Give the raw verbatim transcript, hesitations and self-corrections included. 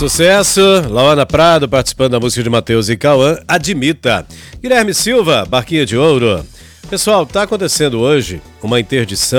Sucesso. Laona Prado participando da música de Matheus e Cauã, Admita. Guilherme Silva, Barquinha de Ouro. Pessoal, tá acontecendo hoje uma interdição